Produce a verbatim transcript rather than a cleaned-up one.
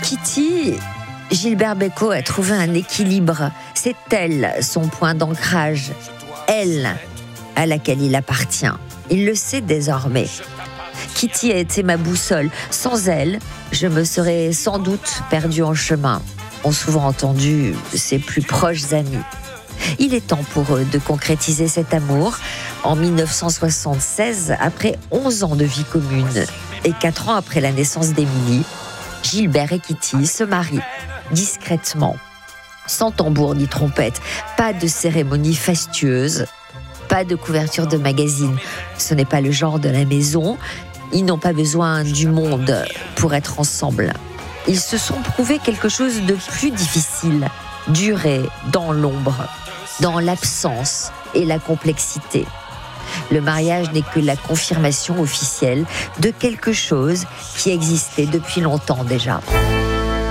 Kitty, Gilbert Bécaud a trouvé un équilibre. C'est elle, son point d'ancrage. Elle, à laquelle il appartient. Il le sait désormais. Kitty a été ma boussole. Sans elle, je me serais sans doute perdue en chemin. Ont souvent entendu ses plus proches amis. Il est temps pour eux de concrétiser cet amour. En mille neuf cent soixante-seize, après onze ans de vie commune et quatre ans après la naissance d'Émilie, Gilbert et Kitty se marient discrètement, sans tambour ni trompette, pas de cérémonie fastueuse, pas de couverture de magazine. Ce n'est pas le genre de la maison. Ils n'ont pas besoin du monde pour être ensemble. Ils se sont prouvé quelque chose de plus difficile, durer dans l'ombre, dans l'absence et la complexité. Le mariage n'est que la confirmation officielle de quelque chose qui existait depuis longtemps déjà.